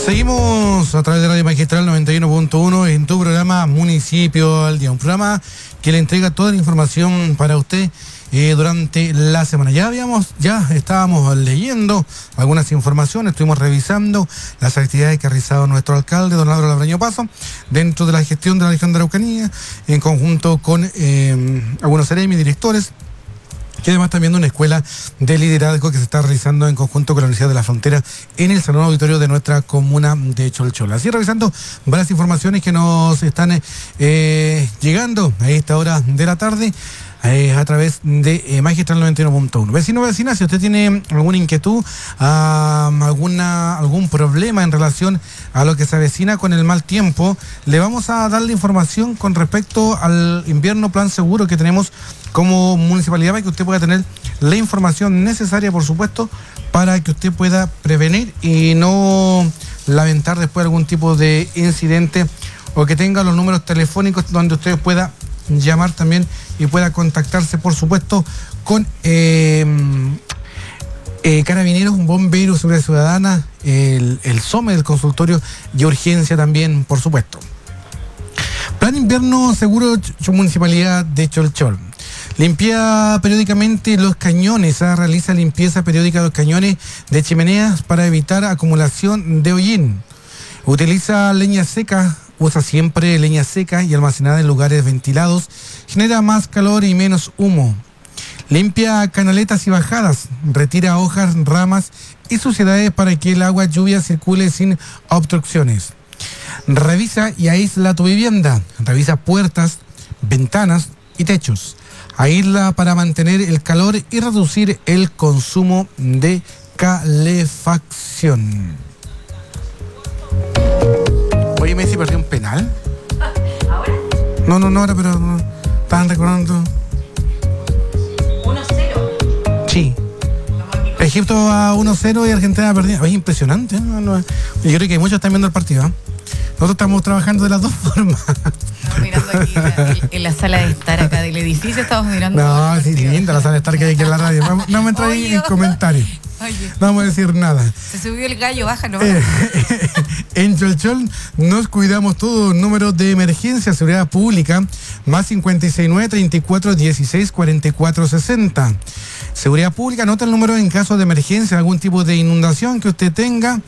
Seguimos a través de Radio Magistral 91.1 en tu programa Municipio al Día, un programa que le entrega toda la información para usted durante la semana. Ya estábamos leyendo algunas informaciones, estuvimos revisando las actividades que ha realizado nuestro alcalde, don Álvaro Labraño Paso, dentro de la gestión de la región de Araucanía, en conjunto con algunos seremi, directores, que además también de una escuela de liderazgo que se está realizando en conjunto con la Universidad de la Frontera en el Salón Auditorio de nuestra comuna de Cholchol. Así, revisando varias informaciones que nos están llegando a esta hora de la tarde a través de Magistral 91.1. Vecino, vecina, si usted tiene alguna inquietud, algún problema en relación a lo que se avecina con el mal tiempo, le vamos a dar la información con respecto al invierno plan seguro que tenemos como municipalidad, para que usted pueda tener la información necesaria, por supuesto, para que usted pueda prevenir y no lamentar después algún tipo de incidente, o que tenga los números telefónicos donde usted pueda llamar también y pueda contactarse, por supuesto, con Carabineros, Bomberos, Seguridad Ciudadana, el SOME, el consultorio de urgencia también, por supuesto. Plan invierno seguro Municipalidad de Cholchol. Limpia periódicamente los cañones, realiza limpieza periódica de los cañones de chimeneas para evitar acumulación de hollín. Utiliza leña seca, usa siempre leña seca y almacenada en lugares ventilados, genera más calor y menos humo. Limpia canaletas y bajadas, retira hojas, ramas y suciedades para que el agua lluvia circule sin obstrucciones. Revisa y aísla tu vivienda, revisa puertas, ventanas y techos. Aísla para mantener el calor y reducir el consumo de calefacción. Oye, Messi perdió un penal. ¿Ahora? No, ahora, pero no, estaban recordando. 1-0. Sí. Egipto a 1-0 y Argentina perdió. Oye, impresionante, ¿no? Yo creo que muchos están viendo el partido, ¿eh? Nosotros estamos trabajando de las dos formas. Estamos mirando aquí en la sala de estar acá del edificio, estamos mirando. No, sí, linda la sala de estar que hay aquí en la radio. No me entra en comentarios. Oye, No vamos a decir nada. se subió el gallo, bájalo. En Cholchol nos cuidamos todos. Número de emergencia, seguridad pública, más 569-34-16-44-60. Seguridad pública, anota el número en caso de emergencia, algún tipo de inundación que usted tenga,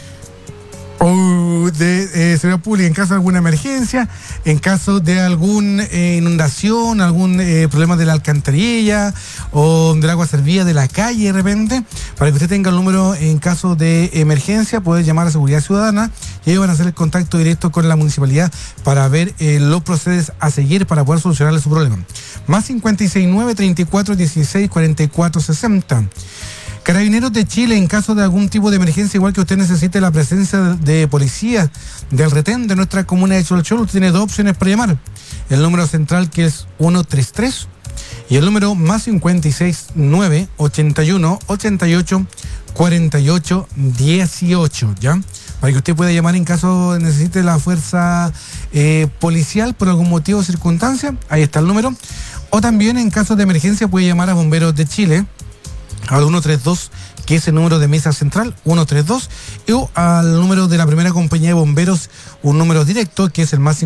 o de seguridad pública en caso de alguna emergencia, en caso de alguna inundación, algún problema de la alcantarilla o del agua servida de la calle de repente, para que usted tenga el número en caso de emergencia, puede llamar a Seguridad Ciudadana y ellos van a hacer el contacto directo con la municipalidad para ver los procederes a seguir para poder solucionarle su problema. Más 569-34-16-44-60. Carabineros de Chile, en caso de algún tipo de emergencia, igual que usted necesite la presencia de policía del retén de nuestra comuna de Cholchol, usted tiene dos opciones para llamar. El número central, que es 133, y el número más 569-81-88-48-18, ¿ya? Para que usted pueda llamar en caso necesite la fuerza policial por algún motivo o circunstancia. Ahí está el número. O también en caso de emergencia puede llamar a Bomberos de Chile al 132, que es el número de mesa central, 132, o al número de la primera compañía de bomberos, un número directo, que es el más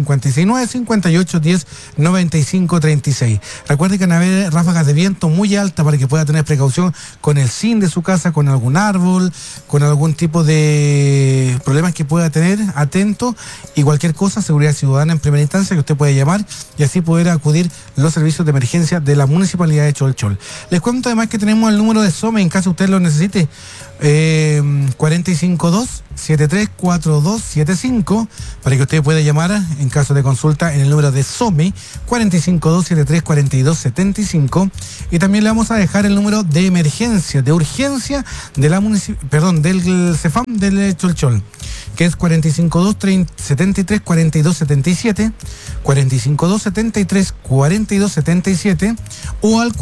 569-58-10-95-36. Recuerde que van a haber ráfagas de viento muy altas para que pueda tener precaución con el zinc de su casa, con algún árbol, con algún tipo de problemas que pueda tener, atento, y cualquier cosa, Seguridad Ciudadana en primera instancia, que usted puede llamar y así poder acudir los servicios de emergencia de la Municipalidad de Cholchol. Les cuento además que tenemos el número de SOME en caso usted lo necesite, 452-734275, para que usted pueda llamar en caso de consulta en el número de SOME, 452-734275, y también le vamos a dejar el número de emergencia, de urgencia de la del CEFAM del Cholchol, que es 452-734277, 452-734277 o al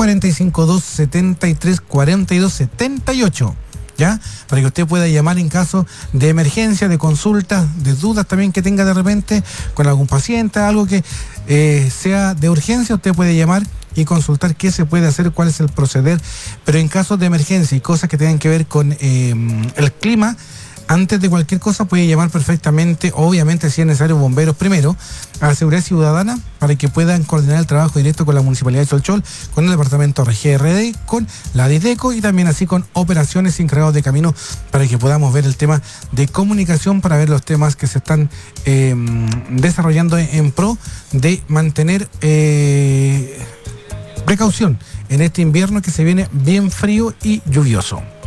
452-734278. ¿Ya? Para que usted pueda llamar en caso de emergencia, de consulta, de dudas también que tenga de repente con algún paciente, algo que sea de urgencia, usted puede llamar y consultar qué se puede hacer, cuál es el proceder. Pero en caso de emergencia y cosas que tengan que ver con el clima, antes de cualquier cosa puede llamar perfectamente, obviamente si es necesario, bomberos primero, a la Seguridad Ciudadana para que puedan coordinar el trabajo directo con la Municipalidad de Cholchol, con el Departamento RGRD, con la DIDECO y también así con operaciones encargados de camino para que podamos ver el tema de comunicación, para ver los temas que se están desarrollando en pro de mantener precaución en este invierno que se viene bien frío y lluvioso.